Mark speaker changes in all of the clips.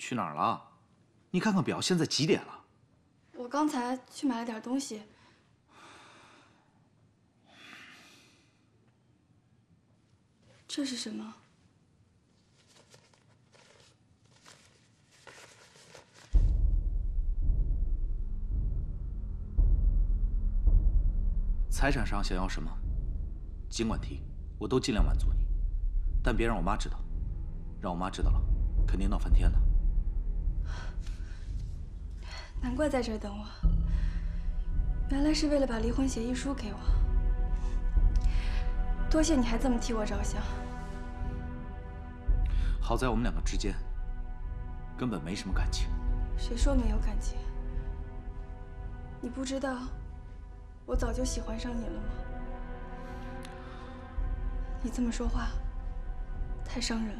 Speaker 1: 去哪儿了？你看看表，现在几点了？
Speaker 2: 我刚才去买了点东西。这是什么？
Speaker 1: 财产上想要什么，尽管提，我都尽量满足你，但别让我妈知道，让我妈知道了，肯定闹翻天的。
Speaker 2: 难怪在这儿等我，原来是为了把离婚协议书给我。多谢你还这么替我着想。
Speaker 1: 好在我们两个之间根本没什么感情。
Speaker 2: 谁说没有感情？你不知道，我早就喜欢上你了吗？你这么说话，太伤人了。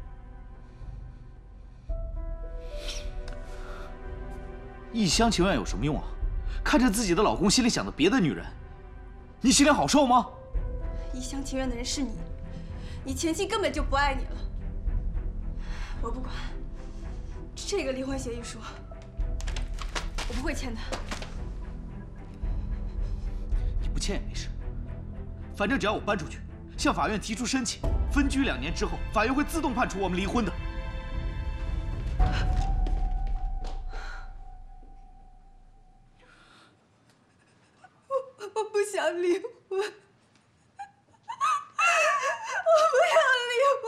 Speaker 1: 一厢情愿有什么用啊？看着自己的老公心里想的别的女人，你心里好受吗？
Speaker 2: 一厢情愿的人是你，你前妻根本就不爱你了。我不管，这个离婚协议书我不会签的。
Speaker 1: 你不签也没事，反正只要我搬出去，向法院提出申请，分居2年之后，法院会自动判处我们离婚的。
Speaker 2: 我不想离婚，我不想离婚。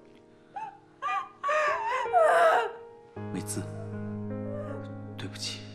Speaker 1: 美姿，对不起。